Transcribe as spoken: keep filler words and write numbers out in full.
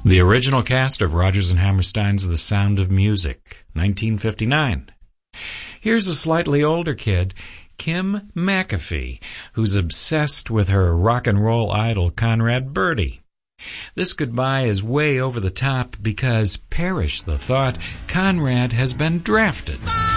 The original cast of Rodgers and Hammerstein's The Sound of Music, nineteen fifty-nine. Here's a slightly older kid, Kim McAfee, who's obsessed with her rock and roll idol Conrad Birdie. This goodbye is way over the top because, perish the thought, Conrad has been drafted.